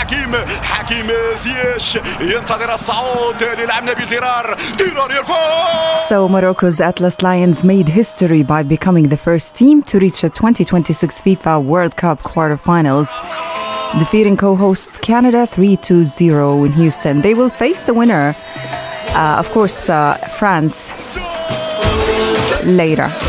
حكيم زياش ينتظر الصعود للعب نبيل ديرار يرفع. So Morocco's Atlas Lions made history by becoming the first team to reach the 2026 FIFA World Cup quarterfinals, defeating co-hosts Canada 3-0 in Houston. They will face the winner, of course, France, later.